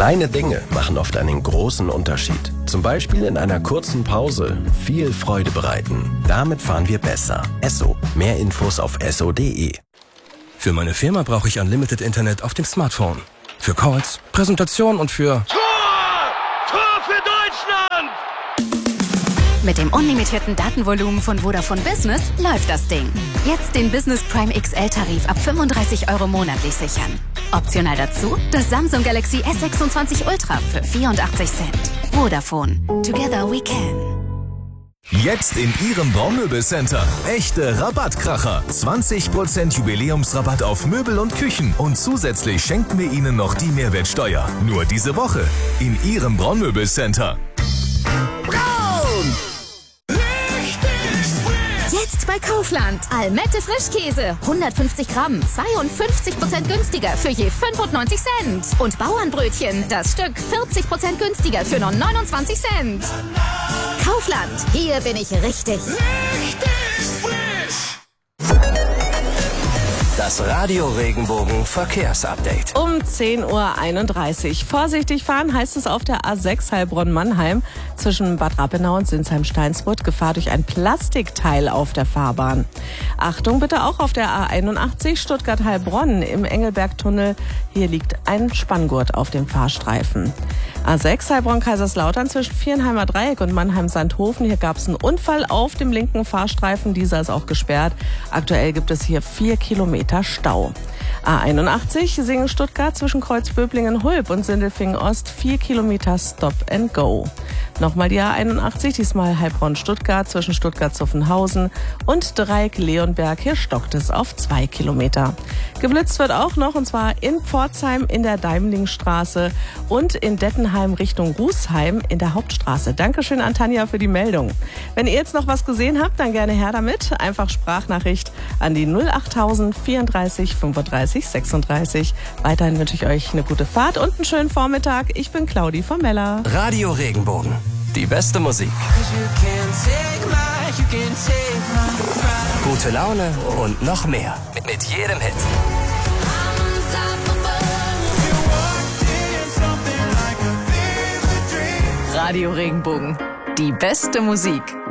Kleine Dinge machen oft einen großen Unterschied. Zum Beispiel in einer kurzen Pause viel Freude bereiten. Damit fahren wir besser. Esso. Mehr Infos auf esso.de. Für meine Firma brauche ich Unlimited Internet auf dem Smartphone. Für Calls, Präsentation und für... Tor für Deutschland! Mit dem unlimitierten Datenvolumen von Vodafone Business läuft das Ding. Jetzt den Business Prime XL-Tarif ab 35 € monatlich sichern. Optional dazu das Samsung Galaxy S26 Ultra für 84 Cent. Vodafone. Together we can. Jetzt in Ihrem Braunmöbelcenter. Echte Rabattkracher. 20% Jubiläumsrabatt auf Möbel und Küchen. Und zusätzlich schenken wir Ihnen noch die Mehrwertsteuer. Nur diese Woche. In Ihrem Braunmöbelcenter. Jetzt bei Kaufland. Almette Frischkäse. 150 Gramm. 52% günstiger für je 95 Cent. Und Bauernbrötchen. Das Stück 40% günstiger für nur 29 Cent. Kaufland. Hier bin ich richtig. Das Radio Regenbogen Verkehrsupdate. Um 10:31 Uhr. Vorsichtig fahren heißt es auf der A6 Heilbronn-Mannheim zwischen Bad Rappenau und Sinsheim-Steinsburg. Gefahr durch ein Plastikteil auf der Fahrbahn. Achtung bitte auch auf der A81 Stuttgart-Heilbronn im Engelbergtunnel. Hier liegt ein Spanngurt auf dem Fahrstreifen. A6 Heilbronn-Kaiserslautern zwischen Vierenheimer Dreieck und Mannheim-Sandhofen. Hier gab es einen Unfall auf dem linken Fahrstreifen. Dieser ist auch gesperrt. Aktuell gibt es hier 4 Kilometer Stau. A81 Singen-Stuttgart zwischen Kreuzböblingen-Hulb und Sindelfingen-Ost 4 Kilometer Stop and Go. Nochmal die A81, diesmal Heilbronn-Stuttgart zwischen Stuttgart-Zuffenhausen und Dreieck-Leonberg. Hier stockt es auf 2 Kilometer. Geblitzt wird auch noch, und zwar in Pforzheim in der Daimlingstraße und in Dettenheim Richtung Rußheim in der Hauptstraße. Dankeschön an Tanja für die Meldung. Wenn ihr jetzt noch was gesehen habt, dann gerne her damit. Einfach Sprachnachricht an die 08000 34 35 36. Weiterhin wünsche ich euch eine gute Fahrt und einen schönen Vormittag. Ich bin Claudi von Mella. Radio Regenbogen. Die beste Musik. Gute Laune und noch mehr. Mit jedem Hit. Radio Regenbogen. Die beste Musik.